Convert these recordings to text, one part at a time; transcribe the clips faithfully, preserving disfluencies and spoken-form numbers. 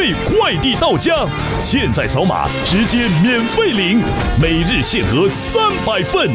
费快递到家，现在扫码直接免费领，每日限额三百份。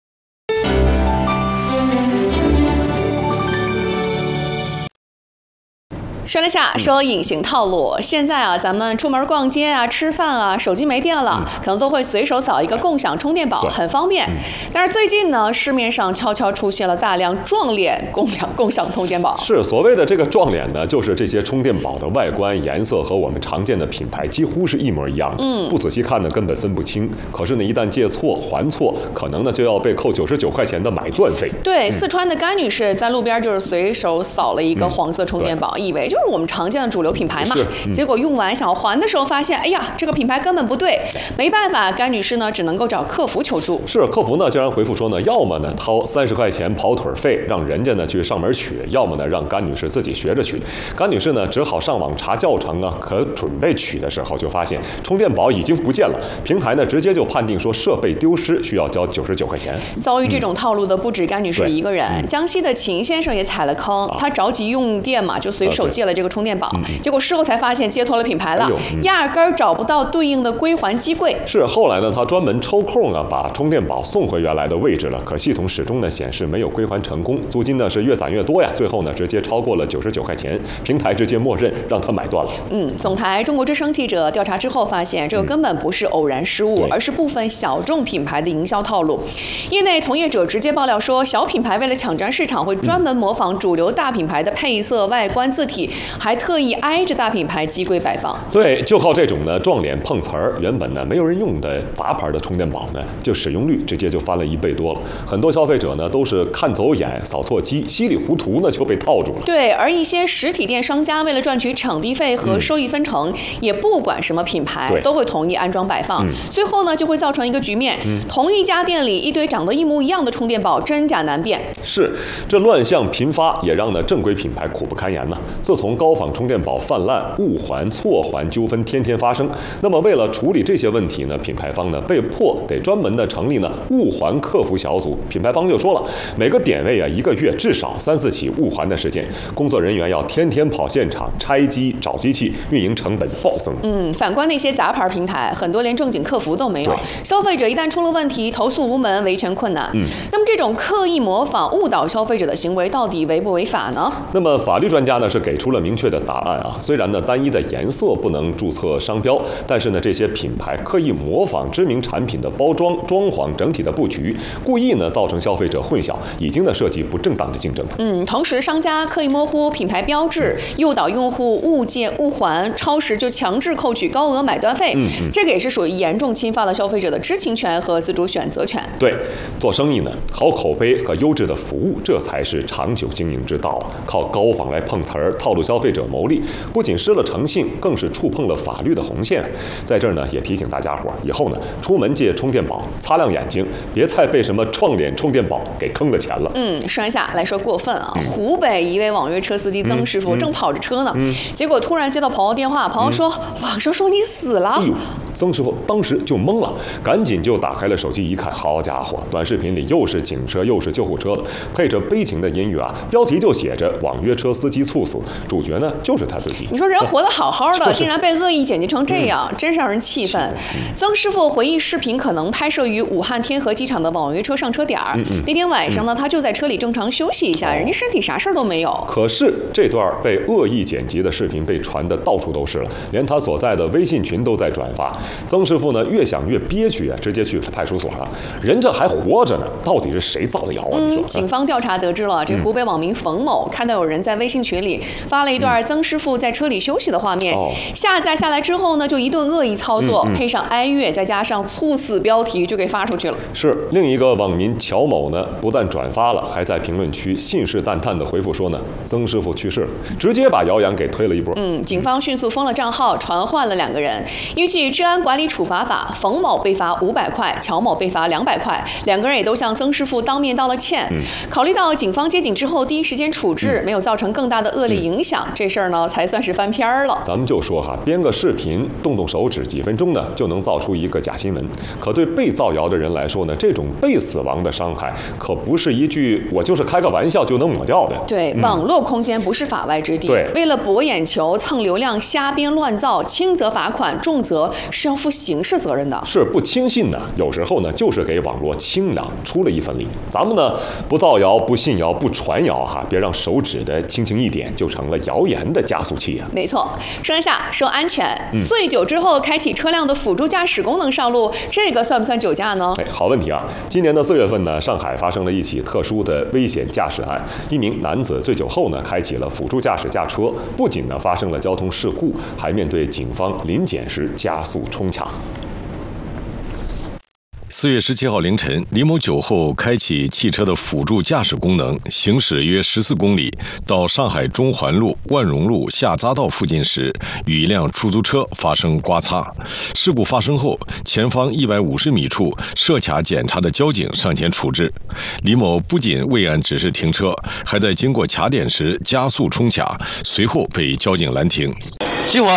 说了下说隐形套路，现在啊，咱们出门逛街啊、吃饭啊，手机没电了，嗯、可能都会随手扫一个共享充电宝，很方便。嗯、但是最近呢，市面上悄悄出现了大量撞脸共享共享充电宝。 是所谓的这个撞脸呢，就是这些充电宝的外观颜色和我们常见的品牌几乎是一模一样的。嗯，不仔细看呢，根本分不清。可是呢，一旦借错还错，可能呢就要被扣九十九块钱的买断费。 对， 嗯、 四川的甘女士在路边就是随手扫了一个黄色充电宝，嗯、以为就是我们常见的主流品牌嘛，嗯、结果用完想要还的时候发现，哎呀，这个品牌根本不对，没办法，甘女士呢只能够找客服求助。 是，客服呢竟然回复说呢，要么呢掏三十块钱跑腿费，让人家呢去上门取，要么呢让甘女士自己学着取。甘女士呢只好上网查教程啊，可准备取的时候就发现充电宝已经不见了，平台呢直接就判定说设备丢失，需要交九十九块钱。 遭遇这种套路的不止甘女士一个人，嗯、江西的秦先生也踩了坑，啊、他着急用电嘛，就随手借了这个充电宝。嗯、结果事后才发现接错了品牌了，哎嗯、压根儿找不到对应的归还机柜。 是后来呢，他专门抽空啊把充电宝送回原来的位置了，可系统始终呢显示没有归还成功，租金呢是越攒越多呀，最后呢直接超过了九十九块钱，平台直接默认让他买断了。 嗯，总台中国之声记者调查之后发现，这个根本不是偶然失误，嗯、而是部分小众品牌的营销套路。业内从业者直接爆料说，小品牌为了抢占市场，会专门模仿主流大品牌的配色、外观、字体，还特意挨着大品牌机柜摆放。 对，就靠这种呢撞脸碰瓷儿，原本呢没有人用的杂牌的充电宝呢，就使用率直接就翻了一倍多了。很多消费者呢都是看走眼、扫错机，稀里糊涂呢就被套住了。 对，而一些实体店商家为了赚取场地费和收益分成，嗯、也不管什么品牌，都会统一安装摆放。嗯、最后呢就会造成一个局面，嗯、同一家店里一堆长得一模一样的充电宝，真假难辨。 是，这乱象频发，也让呢正规品牌苦不堪言呢。自从高仿充电宝泛滥，误还、错还纠纷天天发生。那么为了处理这些问题呢，品牌方呢被迫得专门的成立呢误还客服小组。品牌方就说了，每个点位啊一个月至少三四起误还的事件，工作人员要天天跑现场拆机找机器，运营成本暴增。 嗯，反观那些杂牌平台，很多连正经客服都没有，消费者一旦出了问题，投诉无门，维权困难。嗯，那么这种刻意模仿误导消费者的行为，到底违不违法呢？ 那么法律专家呢是给出了明确的答案啊。虽然呢单一的颜色不能注册商标，但是呢这些品牌刻意模仿知名产品的包装、装潢、整体的布局，故意呢造成消费者混淆，已经呢涉及不正当的竞争。 嗯，同时商家刻意模糊品牌标志，诱导用户误借误还，超时就强制扣取高额买断费。嗯嗯，这个也是属于严重侵犯了消费者的知情权和自主选择权。 对，做生意呢，好口碑和优质的服务，这才是长久经营之道啊！靠高仿来碰瓷儿、套路消费者牟利，不仅失了诚信，更是触碰了法律的红线。在这儿呢，也提醒大家伙儿，以后呢，出门借充电宝，擦亮眼睛，别再被什么撞脸充电宝给坑了钱了。 嗯，说一下来说过分啊！嗯、湖北一位网约车司机曾师傅正跑着车呢，嗯嗯、结果突然接到朋友电话，朋友说、嗯、网上说你死了。 哎呦，曾师傅当时就懵了，赶紧就打开了手机一看，好家伙，短视频里又是警车又是救护车的，配着悲情的音乐啊，标题就写着网约车司机猝死，主角呢就是他自己。 你说人活得好好的，竟然被恶意剪辑成这样，嗯、真是让人气愤。曾师傅回忆，视频可能拍摄于武汉天河机场的网约车上车点儿。嗯嗯、那天晚上呢，他就在车里正常休息一下，哦、人家身体啥事儿都没有。 可是这段被恶意剪辑的视频被传得到处都是了，连他所在的微信群都在转发。曾师傅呢越想越憋屈啊，直接去派出所了。人这还活着呢，到底是谁造的谣啊？你说？ 嗯、警方调查得知了，这湖北网民冯某看到有人在微信群里发了一段曾师傅在车里休息的画面，嗯、下载下来之后呢，就一顿恶意操作，嗯嗯、配上哀乐，再加上猝死标题，就给发出去了。 是另一个网民乔某呢，不但转发了，还在评论区信誓旦旦的回复说呢，曾师傅去世了，直接把谣言给推了一波。 嗯，警方迅速封了账号，传唤了两个人。依据治安般管理处罚法，冯某被罚五百块，乔某被罚两百块，两个人也都向曾师傅当面道了歉。嗯、考虑到警方接警之后第一时间处置，嗯、没有造成更大的恶劣影响，嗯、这事儿呢才算是翻篇了。 咱们就说哈，编个视频，动动手指，几分钟呢就能造出一个假新闻。可对被造谣的人来说呢，这种被死亡的伤害，可不是一句我就是开个玩笑就能抹掉的。 对，嗯、网络空间不是法外之地。 对， 为了博眼球、蹭流量、瞎编乱造，轻则罚款，重则是要负刑事责任的。 是不轻信呢，有时候呢就是给网络清凉出了一份力。咱们呢不造谣、不信谣、不传谣哈，别让手指的轻轻一点就成了谣言的加速器啊。 没错，说一下说安全，嗯、醉酒之后开启车辆的辅助驾驶功能上路，这个算不算酒驾呢？ 哎，好问题啊！今年的四月份呢，上海发生了一起特殊的危险驾驶案，一名男子醉酒后呢，开启了辅助驾驶驾车，不仅呢发生了交通事故，还面对警方临检时加速冲卡。 四月十七号凌晨，李某酒后开启汽车的辅助驾驶功能，行驶约十四公里，到上海中环路万荣路下匝道附近时，与一辆出租车发生刮擦。事故发生后，前方一百五十米处设卡检查的交警上前处置。李某不仅未按指示停车，还在经过卡点时加速冲卡，随后被交警拦停。 激活，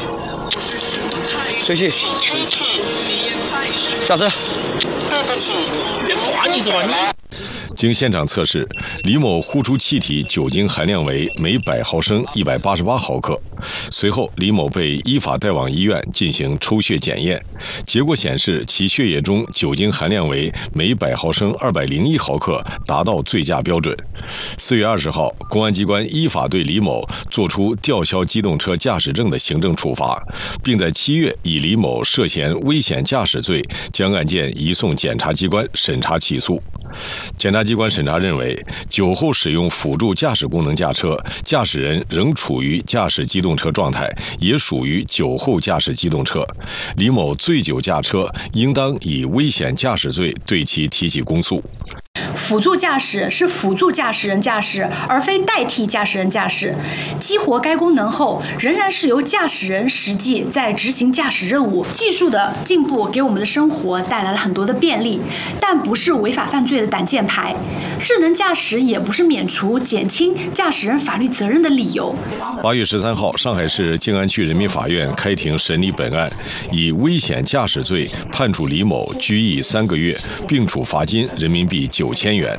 吹气， 吹气， 下车。 对不起，罚你怎么了？ 经现场测试，李某呼出气体酒精含量为每百毫升一百八十八毫克。随后，李某被依法带往医院进行抽血检验，结果显示其血液中酒精含量为每百毫升二百零一毫克，达到醉驾标准。四月二十号，公安机关依法对李某作出吊销机动车驾驶证的行政处罚，并在七月以李某涉嫌危险驾驶罪将案件移送检察机关审查起诉。检察机关审查认为，酒后使用辅助驾驶功能驾车，驾驶人仍处于驾驶机动车状态，也属于酒后驾驶机动车。李某醉酒驾车，应当以危险驾驶罪对其提起公诉。 辅助驾驶是辅助驾驶人驾驶，而非代替驾驶人驾驶。激活该功能后，仍然是由驾驶人实际在执行驾驶任务。技术的进步给我们的生活带来了很多的便利，但不是违法犯罪的挡箭牌。智能驾驶也不是免除、减轻驾驶人法律责任的理由。 八月十三号，上海市静安区人民法院开庭审理本案，以危险驾驶罪判处李某拘役三个月，并处罚金人民币九千元。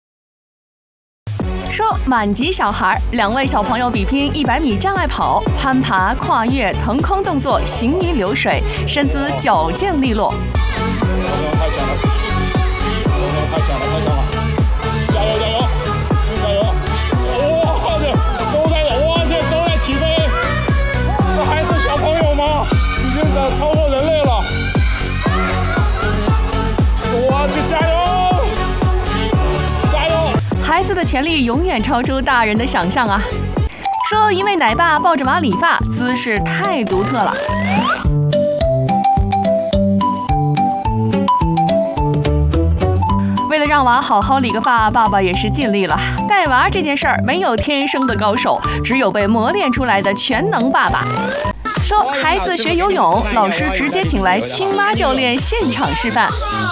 说满级小孩，两位小朋友比拼一百米障碍跑，攀爬、跨越、腾空动作行云流水，身姿矫健利落。 太响了，太响了，太响了！加油，加油，加油！哇，这都在，哇，这都在起飞，这还是小朋友吗？已经是超过人类了。哇，去加油！ 孩子的潜力永远超出大人的想象啊！说一位奶爸抱着娃理发，姿势太独特了。为了让娃好好理个发，爸爸也是尽力了。带娃这件事儿没有天生的高手，只有被磨练出来的全能爸爸。说孩子学游泳，老师直接请来亲妈教练现场示范。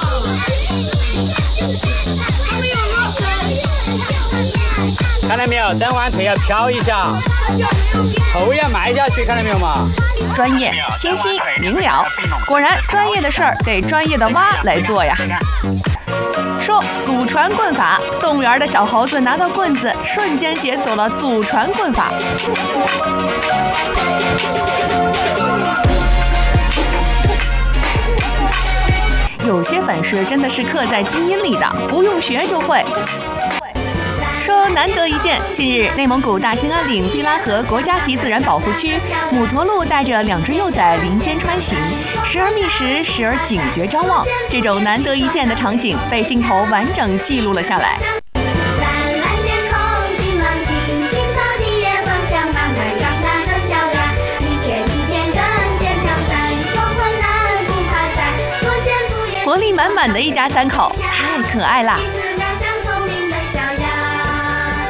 看到没有？蹬完腿要飘一下，头要埋下去，看到没有嘛？ 专业、清晰、明了，果然专业的事儿得专业的蛙来做呀。说祖传棍法，动物园的小猴子拿到棍子，瞬间解锁了祖传棍法。有些本事真的是刻在基因里的，不用学就会。说难得一见，近日内蒙古大兴安岭毕拉河国家级自然保护区，母驼鹿带着两只幼崽林间穿行，时而觅食，时而警觉张望。这种难得一见的场景被镜头完整记录了下来。活力满满的一家三口，太可爱啦！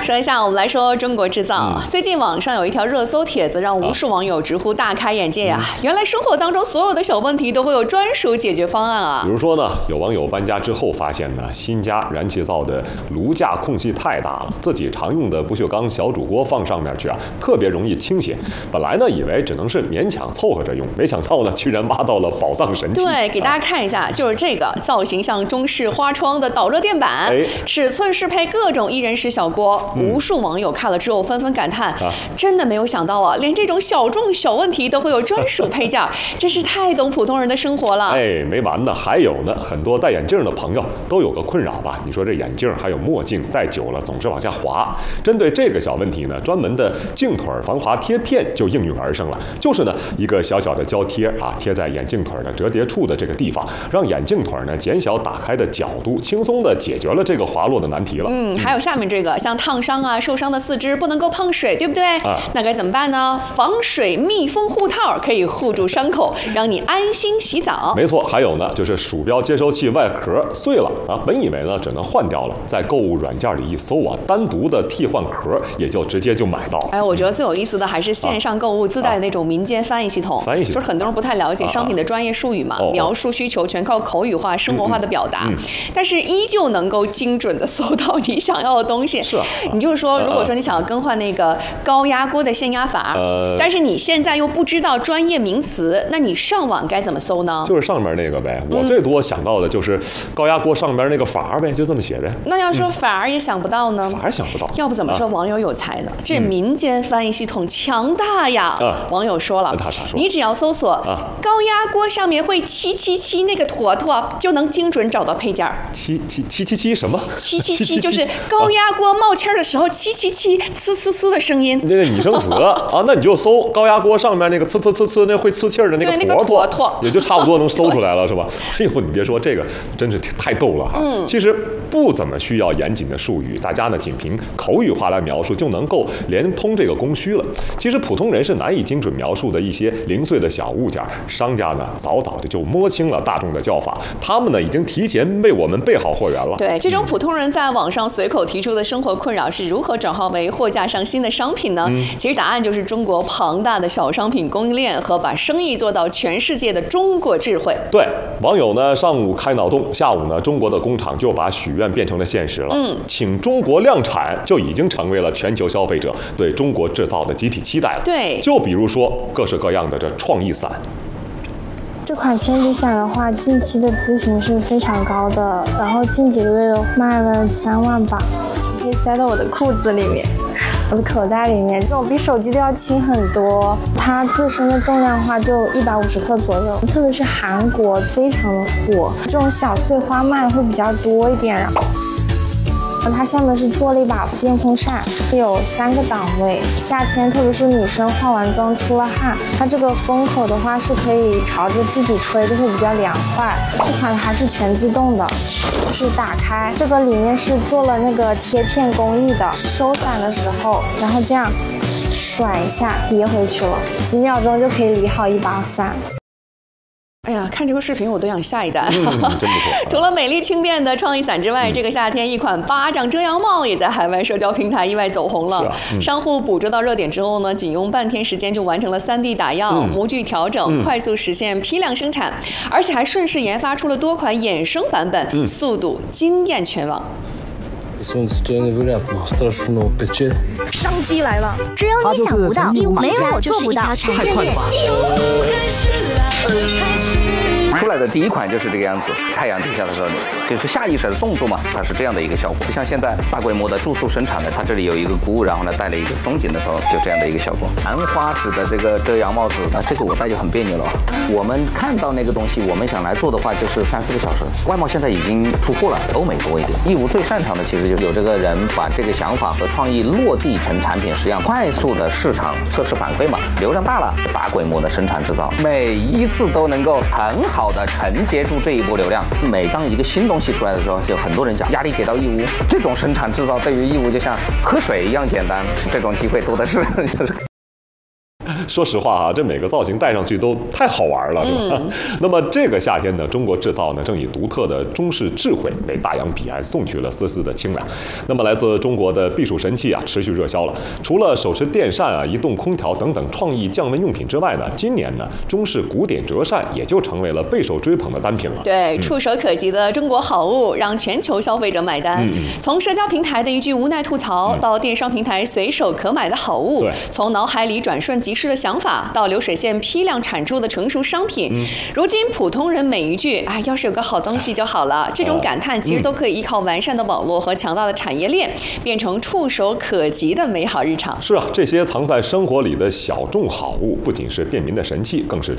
说一下，我们来说中国制造。 嗯、 最近网上有一条热搜帖子，让无数网友直呼大开眼界呀、啊！嗯、原来生活当中所有的小问题都会有专属解决方案啊！ 比如说呢，有网友搬家之后发现呢，新家燃气灶的炉架空隙太大了，自己常用的不锈钢小煮锅放上面去啊，特别容易倾斜。本来呢，以为只能是勉强凑合着用，没想到呢，居然挖到了宝藏神器。 对，给大家看一下，就是这个造型像中式花窗的导热垫板，哎、尺寸适配各种一人食小锅。嗯、无数网友看了之后纷纷感叹、啊：真的没有想到啊，连这种小众小问题都会有专属配件，真是太懂普通人的生活了。 哎，没完呢，还有呢，很多戴眼镜的朋友都有个困扰吧？你说这眼镜还有墨镜戴久了总是往下滑。针对这个小问题呢，专门的镜腿防滑贴片就应运而生了。就是呢，一个小小的胶贴啊，贴在眼镜腿的折叠处的这个地方，让眼镜腿呢减小打开的角度，轻松的解决了这个滑落的难题了。 嗯，还有下面这个，像烫伤啊、受伤的四肢不能够碰水，对不对？啊，那该怎么办呢？防水密封护套可以护住伤口，让你安心洗澡。 没错，还有呢，就是鼠标接收器外壳碎了啊，本以为呢只能换掉了，在购物软件里一搜啊，单独的替换壳也就直接就买到。 哎，我觉得最有意思的还是线上购物自带的那种民间翻译系统。 翻译系统就是很多人不太了解商品的专业术语嘛， 啊、 描述需求全靠口语化、生活化的表达，嗯嗯、但是依旧能够精准的搜到你想要的东西。 是啊， 你就是说，如果说你想要更换那个高压锅的限压阀，呃、但是你现在又不知道专业名词，那你上网该怎么搜呢？ 就是上面那个呗，我最多想到的就是高压锅上边那个阀呗，就这么写呗。 那要说阀也想不到呢？ 阀想不到， 要不怎么说网友有才呢？啊、这民间翻译系统强大呀！啊、网友说了， 他啥说？ 你只要搜索啊，高压锅上面会七七七那个坨坨，就能精准找到配件。 七七七七七什么？ 七七七就是高压锅冒气儿的时候，七七七呲呲呲的声音。 那个拟声词啊，那你就搜高压锅上面那个呲呲呲呲那会呲气儿的那个坨坨， 坨也就差不多能搜出来了，是吧？哎呦，你别说这个，真是太逗了哈。嗯，其实不怎么需要严谨的术语，大家呢仅凭口语化来描述就能够连通这个供需了。其实普通人是难以精准描述的一些零碎的小物件，商家呢早早的就摸清了大众的叫法，他们呢已经提前为我们备好货源了。 对，这种普通人在网上随口提出的生活困扰是如何转化为货架上新的商品呢？嗯、其实答案就是中国庞大的小商品供应链和把生意做到全世界的中国智慧。 对，网友呢上午开脑洞，下午呢中国的工厂就把许愿变成了现实了。嗯，请中国量产就已经成为了全球消费者对中国制造的集体期待了。 对， 就比如说各式各样的这创意伞。 这款铅笔伞的话，近期的咨询是非常高的，然后近几个月都卖了三万吧。可以塞到我的裤子里面，我的口袋里面，这种比手机都要轻很多。它自身的重量的话就一百五十克左右，特别是韩国非常的火，这种小碎花卖的会比较多一点。然后它下面是做了一把电风扇，有三个档位。夏天特别是女生化完妆出了汗，它这个风口的话是可以朝着自己吹，就会比较凉快。这款还是全自动的，就是打开这个里面是做了那个贴片工艺的，收伞的时候，然后这样甩一下叠回去了，几秒钟就可以理好一把伞。 哎呀，看这个视频我都想下一单。 嗯，真不错。 除了美丽轻便的创意伞之外，嗯、这个夏天一款巴掌遮阳帽也在海外社交平台意外走红了。啊嗯、商户捕捉到热点之后呢，仅用半天时间就完成了 三 D 打样、嗯、模具调整，嗯、快速实现批量生产，而且还顺势研发出了多款衍生版本，嗯、速度惊艳全网。 商机来了， 只有你想不到，没有我做不到，太快了吧！ 出来的第一款就是这个样子，太阳底下的时候，就是下意识的动作嘛，它是这样的一个效果。不像现在大规模的注塑生产的，它这里有一个箍，然后呢带了一个松紧的时候，就这样的一个效果。兰花指的这个遮阳帽子，啊，这个我戴就很别扭了。我们看到那个东西，我们想来做的话，就是三四个小时。外贸现在已经出货了，欧美多一点。义乌最擅长的其实就是有这个人把这个想法和创意落地成产品，实际上快速的市场测试反馈嘛，流量大了，大规模的生产制造，每一次都能够很好的承接住这一波流量。每当一个新东西出来的时候，就很多人讲压力给到义乌，这种生产制造对于义乌就像喝水一样简单，这种机会多的是，就是。 说实话啊，这每个造型戴上去都太好玩了，是吧？嗯、那么这个夏天呢，中国制造呢正以独特的中式智慧被大洋彼岸送去了丝丝的清凉。那么来自中国的避暑神器啊，持续热销了。除了手持电扇啊、移动空调等等创意降温用品之外呢，今年呢，中式古典折扇也就成为了备受追捧的单品了。 对，触手可及的中国好物，让全球消费者买单。嗯、从社交平台的一句无奈吐槽，嗯、到电商平台随手可买的好物，从脑海里转瞬即逝的想法，到流水线批量产出的成熟商品。嗯、如今普通人每一句“哎，要是有个好东西就好了”，这种感叹其实都可以依靠完善的网络和强大的产业链，变成触手可及的美好日常。 是啊，这些藏在生活里的小众好物，不仅是便民的神器，更是